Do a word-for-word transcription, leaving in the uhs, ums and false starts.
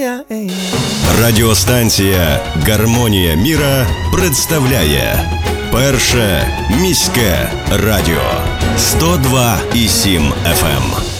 гармонія. Радіостанція «Гармонія міра» представляє Перше міське радіо сто два і сім еф ем.